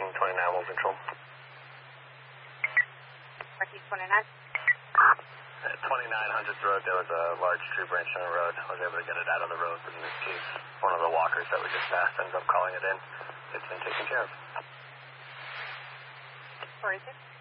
Parking 29 will control. Parking 29. At 2900th Road, there was a large tree branch on the road. I was able to get it out of the road, but in this case, one of the walkers that we just passed ends up calling it in. It's been taken care of. Where is it?